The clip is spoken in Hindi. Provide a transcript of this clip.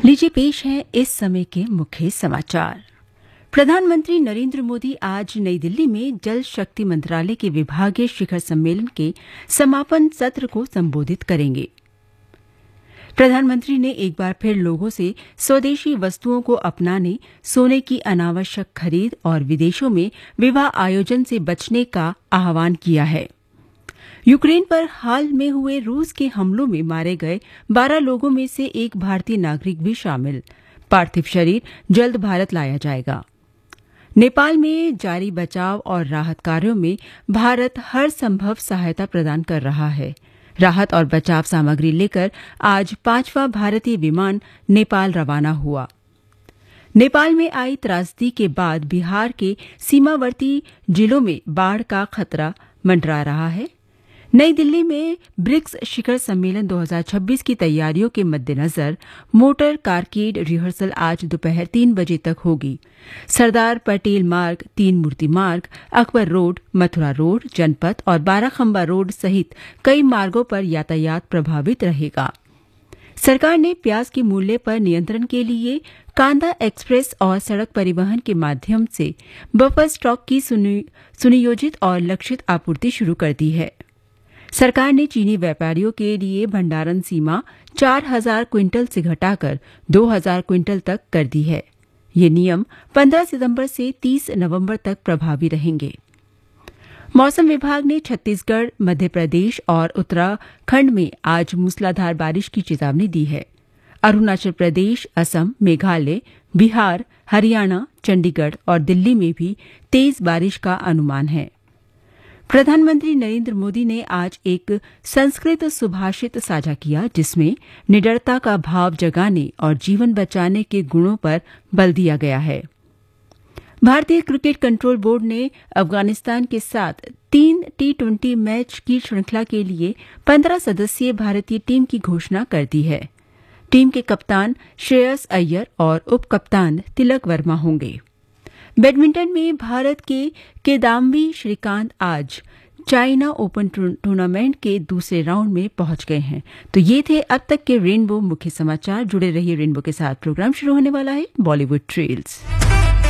लीजिए पेश है इस समय के मुख्य समाचार। प्रधानमंत्री नरेंद्र मोदी आज नई दिल्ली में जल शक्ति मंत्रालय के विभागीय शिखर सम्मेलन के समापन सत्र को संबोधित करेंगे। प्रधानमंत्री ने एक बार फिर लोगों से स्वदेशी वस्तुओं को अपनाने, सोने की अनावश्यक खरीद और विदेशों में विवाह आयोजन से बचने का आह्वान किया है। यूक्रेन पर हाल में हुए रूस के हमलों में मारे गए 12 लोगों में से एक भारतीय नागरिक भी शामिल। पार्थिव शरीर जल्द भारत लाया जाएगा। नेपाल में जारी बचाव और राहत कार्यों में भारत हर संभव सहायता प्रदान कर रहा है। राहत और बचाव सामग्री लेकर आज 5वां भारतीय विमान नेपाल रवाना हुआ। नेपाल में आई त्रासदी के बाद बिहार के सीमावर्ती जिलों में बाढ़ का खतरा मंडरा रहा है। नई दिल्ली में ब्रिक्स शिखर सम्मेलन 2026 की तैयारियों के मद्देनजर मोटर कारकेड रिहर्सल आज दोपहर 3 बजे तक होगी। सरदार पटेल मार्ग, तीन मूर्ति मार्ग, अकबर रोड, मथुरा रोड, जनपथ और बाराखंबा रोड सहित कई मार्गों पर यातायात प्रभावित रहेगा। सरकार ने प्याज के मूल्य पर नियंत्रण के लिए कांदा एक्सप्रेस और सड़क परिवहन के माध्यम से बफर स्टॉक की सुनियोजित और लक्षित आपूर्ति शुरू कर दी है। सरकार ने चीनी व्यापारियों के लिए भंडारण सीमा 4,000 क्विंटल से घटाकर 2,000 क्विंटल तक कर दी है। ये नियम 15 सितंबर से 30 नवंबर तक प्रभावी रहेंगे। मौसम विभाग ने छत्तीसगढ़, मध्य प्रदेश और उत्तराखंड में आज मूसलाधार बारिश की चेतावनी दी है। अरुणाचल प्रदेश, असम, मेघालय, बिहार, हरियाणा, चंडीगढ़ और दिल्ली में भी तेज बारिश का अनुमान है। प्रधानमंत्री नरेंद्र मोदी ने आज एक संस्कृत सुभाषित साझा किया, जिसमें निडरता का भाव जगाने और जीवन बचाने के गुणों पर बल दिया गया है। भारतीय क्रिकेट कंट्रोल बोर्ड ने अफगानिस्तान के साथ 3 T20 मैच की श्रृंखला के लिए 15 सदस्यीय भारतीय टीम की घोषणा कर दी है। टीम के कप्तान श्रेयस अय्यर और उप कप्तान तिलक वर्मा होंगे। बैडमिंटन में भारत के किदाम्बी श्रीकांत आज चाइना ओपन टूर्नामेंट के दूसरे राउंड में पहुंच गए हैं। तो ये थे अब तक के रेनबो मुख्य समाचार। जुड़े रहिए रेनबो के साथ। प्रोग्राम शुरू होने वाला है बॉलीवुड ट्रेल्स।